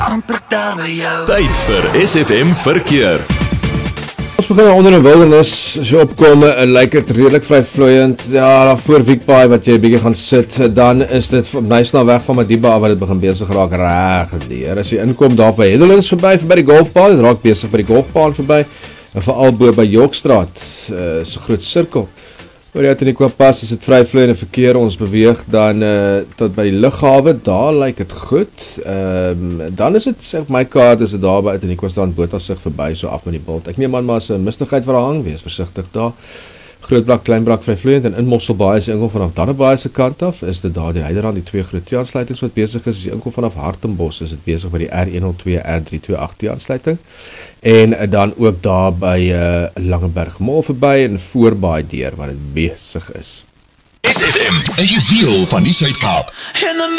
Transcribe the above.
amper daar by jou. Tyd vir SFM verkeer. Ons begin onder 'n wildernis, as jy opkom, lyk dit redelik vryvloeiend. Ja, daar voor Wiekpaai wat jy 'n bietjie gaan sit, dan is dit op Nysnaweg van Madiba af wat dit begin besig raak reg deur. As jy inkom daar by Heddelins verby die golfbaan, dit raak besig by die golfbaan verby, en veral bo by Yorkstraat, so groot sirkel. Oor die Ateniqua Pas is dit vryvloeiende verkeer, ons beweeg dan tot by die lughawe, daar lyk dit goed. Dan is dit, sê op my kaart, is dit daar by Ateniqua strand Botasig verby, so af met die bult. Ek neem aan maar as 'n mistigheid wat daar hang, wees versigtig daar. Grootbrak, Kleinbrak, vryvloeiend, en in Mosselbaai is die inkom vanaf Dannebaai se kant af, is dit daar die Ryderrand, die 2 groot T-aansluitings wat besig is, die inkom vanaf Hartenbos, is dit besig by die R102, R328 T-aansluiting, en dan ook daar by Langeberg Mall verby, en voorbaai deur, waar dit besig is. SFM, 'n juweel van die Suid-Kaap.